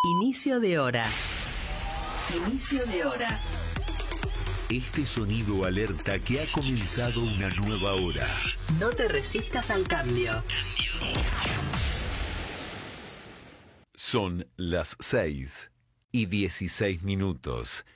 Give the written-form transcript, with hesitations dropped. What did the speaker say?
Inicio de hora. Inicio de hora. Este sonido alerta que ha comenzado una nueva hora. No te resistas al cambio. Son las 6:16.